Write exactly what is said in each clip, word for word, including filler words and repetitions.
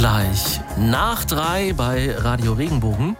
Gleich nach drei bei Radio Regenbogen.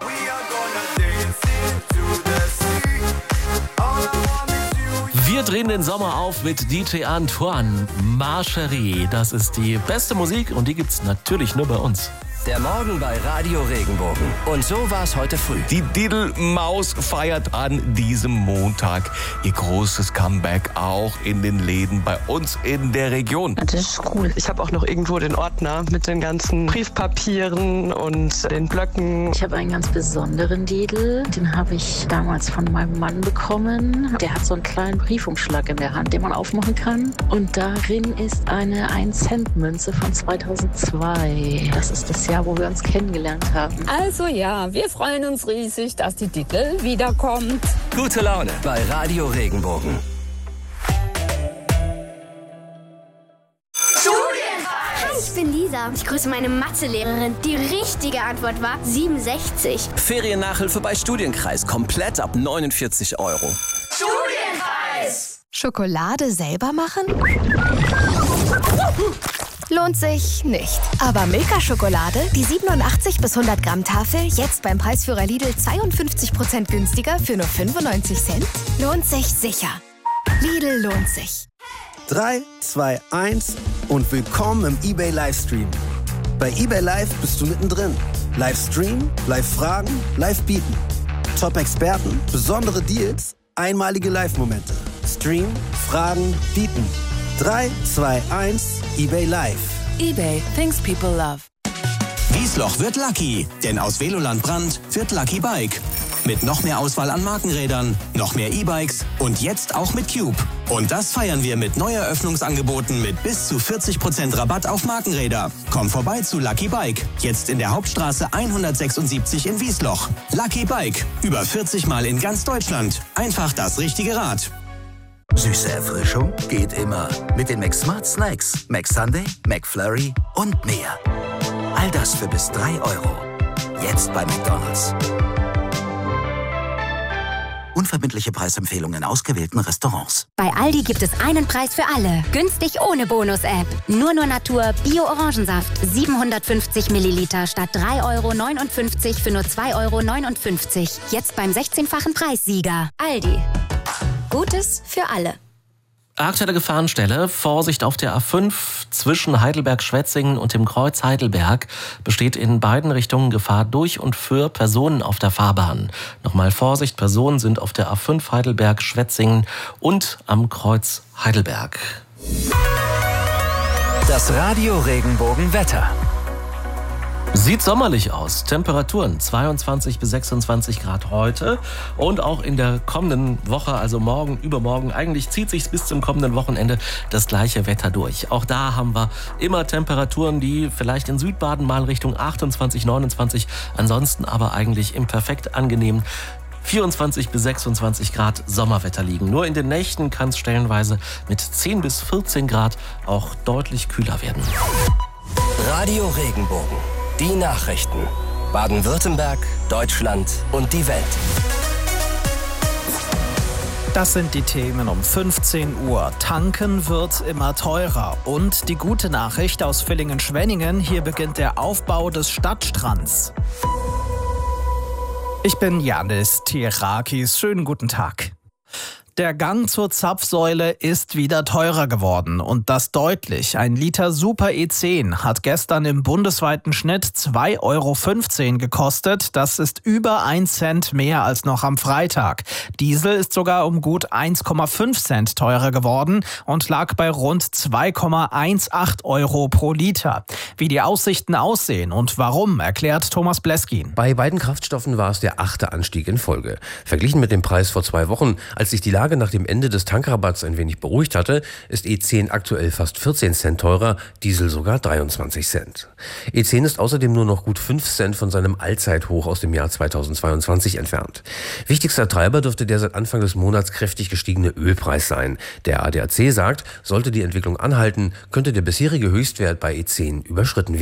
Wir drehen den Sommer auf mit D J Antoine, Ma Chérie. Das ist die beste Musik und die gibt's natürlich nur bei uns. Der Morgen bei Radio Regenbogen. Und so war es heute früh. Die Diddle-Maus feiert an diesem Montag ihr großes Comeback auch in den Läden bei uns in der Region. Das ist cool. Ich habe auch noch irgendwo den Ordner mit den ganzen Briefpapieren und den Blöcken. Ich habe einen ganz besonderen Diddle. Den habe ich damals von meinem Mann bekommen. Der hat so einen kleinen Briefumschlag in der Hand, den man aufmachen kann. Und darin ist eine ein Cent Münze von zweitausendzwei. Das ist das Jahr, wo wir uns kennengelernt haben. Also ja, wir freuen uns riesig, dass die Diddle wiederkommt. Gute Laune bei Radio Regenbogen. Ich bin Lisa. Ich grüße meine Mathelehrerin. Die richtige Antwort war siebenundsechzig. Feriennachhilfe bei Studienkreis. Komplett ab neunundvierzig Euro. Studienpreis! Schokolade selber machen? Lohnt sich nicht. Aber Milka-Schokolade, die siebenundachtzig bis hundert Gramm Tafel, jetzt beim Preisführer Lidl zweiundfünfzig Prozent günstiger für nur fünfundneunzig Cent? Lohnt sich sicher. Lidl lohnt sich. drei, zwei, eins und willkommen im eBay Livestream. Bei eBay Live bist du mittendrin. Livestream, Live-Fragen, Live-Bieten. Top-Experten, besondere Deals, einmalige Live-Momente. Stream, Fragen, Bieten. drei, zwei, eins, eBay Live. eBay, things people love. Wiesloch wird lucky, denn aus Veloland Brand wird Lucky Bike. Mit noch mehr Auswahl an Markenrädern, noch mehr E-Bikes und jetzt auch mit Cube. Und das feiern wir mit Neueröffnungsangeboten mit bis zu vierzig Prozent Rabatt auf Markenräder. Komm vorbei zu Lucky Bike, jetzt in der Hauptstraße hundertsechsundsiebzig in Wiesloch. Lucky Bike, über vierzig Mal in ganz Deutschland. Einfach das richtige Rad. Süße Erfrischung geht immer. Mit den McSmart Snacks, McSunday, McFlurry und mehr. All das für bis drei Euro. Jetzt bei McDonald's. Unverbindliche Preisempfehlungen in ausgewählten Restaurants. Bei Aldi gibt es einen Preis für alle. Günstig ohne Bonus-App. Nur nur Natur Bio-Orangensaft. siebenhundertfünfzig Milliliter statt drei Euro neunundfünfzig für nur zwei Euro neunundfünfzig. Jetzt beim sechzehnfachen Preissieger. Aldi. Gutes für alle. Aktuelle Gefahrenstelle, Vorsicht auf der A fünf zwischen Heidelberg-Schwetzingen und dem Kreuz Heidelberg besteht in beiden Richtungen Gefahr durch und für Personen auf der Fahrbahn. Nochmal Vorsicht, Personen sind auf der A fünf Heidelberg-Schwetzingen und am Kreuz Heidelberg. Das Radio Regenbogen Wetter. Sieht sommerlich aus. Temperaturen zweiundzwanzig bis sechsundzwanzig Grad heute und auch in der kommenden Woche, also morgen, übermorgen. Eigentlich zieht sich bis zum kommenden Wochenende das gleiche Wetter durch. Auch da haben wir immer Temperaturen, die vielleicht in Südbaden mal Richtung achtundzwanzig, neunundzwanzig, ansonsten aber eigentlich im perfekt angenehmen vierundzwanzig bis sechsundzwanzig Grad Sommerwetter liegen. Nur in den Nächten kann es stellenweise mit zehn bis vierzehn Grad auch deutlich kühler werden. Radio Regenbogen. Die Nachrichten. Baden-Württemberg, Deutschland und die Welt. Das sind die Themen um fünfzehn Uhr. Tanken wird immer teurer. Und die gute Nachricht aus Villingen-Schwenningen. Hier beginnt der Aufbau des Stadtstrands. Ich bin Janis Tierakis. Schönen guten Tag. Der Gang zur Zapfsäule ist wieder teurer geworden und das deutlich. Ein Liter Super E zehn hat gestern im bundesweiten Schnitt zwei Euro fünfzehn gekostet. Das ist über ein Cent mehr als noch am Freitag. Diesel ist sogar um gut eins Komma fünf Cent teurer geworden und lag bei rund zwei Komma achtzehn Euro pro Liter. Wie die Aussichten aussehen und warum, erklärt Thomas Bleskin. Bei beiden Kraftstoffen war es der achte Anstieg in Folge. Verglichen mit dem Preis vor zwei Wochen, als sich die Lage nach dem Ende des Tankrabatts ein wenig beruhigt hatte, ist E zehn aktuell fast vierzehn Cent teurer, Diesel sogar dreiundzwanzig Cent. E zehn ist außerdem nur noch gut fünf Cent von seinem Allzeithoch aus dem Jahr zweitausendzweiundzwanzig entfernt. Wichtigster Treiber dürfte der seit Anfang des Monats kräftig gestiegene Ölpreis sein. Der A D A C sagt, sollte die Entwicklung anhalten, könnte der bisherige Höchstwert bei E zehn überschritten werden.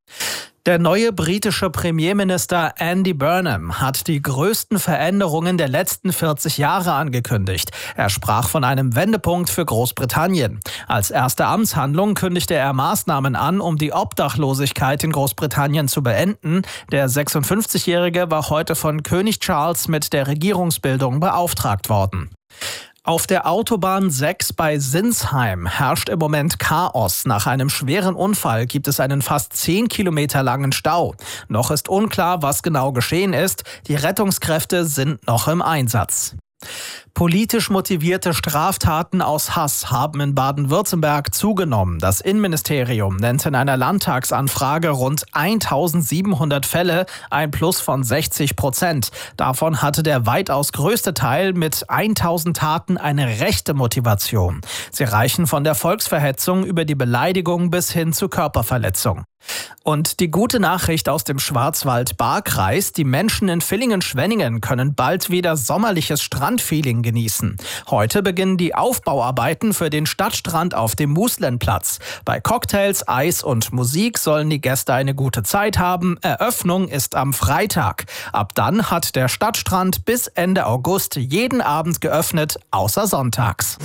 Der neue britische Premierminister Andy Burnham hat die größten Veränderungen der letzten vierzig Jahre angekündigt. Er sprach von einem Wendepunkt für Großbritannien. Als erste Amtshandlung kündigte er Maßnahmen an, um die Obdachlosigkeit in Großbritannien zu beenden. Der sechsundfünfzigjährige war heute von König Charles mit der Regierungsbildung beauftragt worden. Auf der Autobahn sechs bei Sinsheim herrscht im Moment Chaos. Nach einem schweren Unfall gibt es einen fast zehn Kilometer langen Stau. Noch ist unklar, was genau geschehen ist. Die Rettungskräfte sind noch im Einsatz. Politisch motivierte Straftaten aus Hass haben in Baden-Württemberg zugenommen. Das Innenministerium nennt in einer Landtagsanfrage rund eintausendsiebenhundert Fälle, ein Plus von sechzig Prozent. Davon hatte der weitaus größte Teil mit tausend Taten eine rechte Motivation. Sie reichen von der Volksverhetzung über die Beleidigung bis hin zu Körperverletzung. Und die gute Nachricht aus dem Schwarzwald-Baar-Kreis: Die Menschen in Villingen-Schwenningen können bald wieder sommerliches Strandfeeling genießen. Heute beginnen die Aufbauarbeiten für den Stadtstrand auf dem Muslenplatz. Bei Cocktails, Eis und Musik sollen die Gäste eine gute Zeit haben. Eröffnung ist am Freitag. Ab dann hat der Stadtstrand bis Ende August jeden Abend geöffnet, außer sonntags.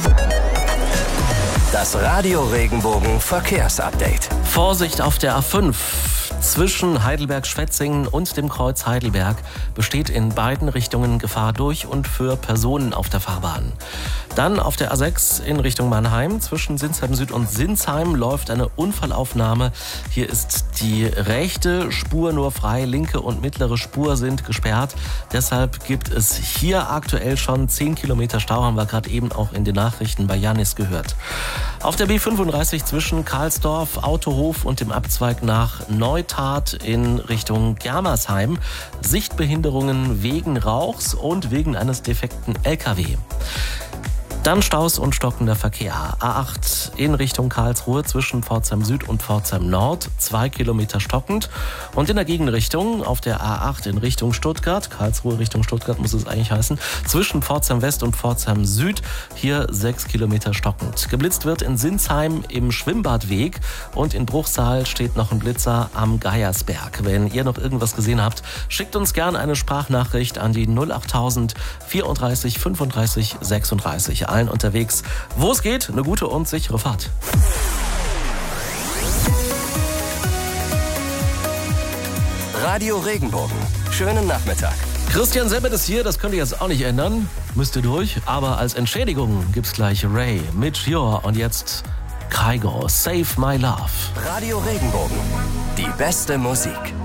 Das Radio Regenbogen Verkehrsupdate. Vorsicht auf der A fünf. Zwischen Heidelberg-Schwetzingen und dem Kreuz Heidelberg besteht in beiden Richtungen Gefahr durch und für Personen auf der Fahrbahn. Dann auf der A sechs in Richtung Mannheim. Zwischen Sinsheim Süd und Sinsheim läuft eine Unfallaufnahme. Hier ist die rechte Spur nur frei, linke und mittlere Spur sind gesperrt. Deshalb gibt es hier aktuell schon zehn Kilometer Stau, haben wir gerade eben auch in den Nachrichten bei Janis gehört. Auf der B fünfunddreißig zwischen Karlsdorf, Autohof und dem Abzweig nach Neutat in Richtung Germersheim Sichtbehinderungen wegen Rauchs und wegen eines defekten L K W. Dann Staus und stockender Verkehr. A acht in Richtung Karlsruhe zwischen Pforzheim Süd und Pforzheim Nord, zwei Kilometer stockend. Und in der Gegenrichtung auf der A acht in Richtung Stuttgart, Karlsruhe Richtung Stuttgart muss es eigentlich heißen, zwischen Pforzheim West und Pforzheim Süd, hier sechs Kilometer stockend. Geblitzt wird in Sinsheim im Schwimmbadweg und in Bruchsal steht noch ein Blitzer am Geiersberg. Wenn ihr noch irgendwas gesehen habt, schickt uns gerne eine Sprachnachricht an die null achttausend vierunddreißig fünfunddreißig sechsunddreißig. Allen unterwegs, wo es geht, eine gute und sichere Fahrt. Radio Regenbogen. Schönen Nachmittag. Christian Semmert ist hier, das könnt ihr jetzt auch nicht ändern. Müsst ihr durch, aber als Entschädigung gibt's gleich Ray, Mitch Ure und jetzt Kygo, Save My Love. Radio Regenbogen. Die beste Musik.